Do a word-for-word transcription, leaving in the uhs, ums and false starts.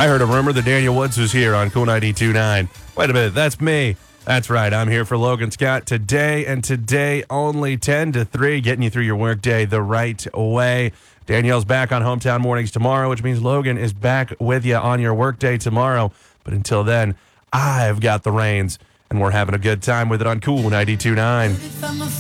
I heard a rumor that Daniel Woods was here on Cool ninety-two point nine. Wait a minute, that's me. That's right, I'm here for Logan Scott today, and today only ten to three, getting you through your workday the right way. Danielle's back on Hometown Mornings tomorrow, which means Logan is back with you on your workday tomorrow. But until then, I've got the reins, and we're having a good time with it on Cool ninety-two point nine.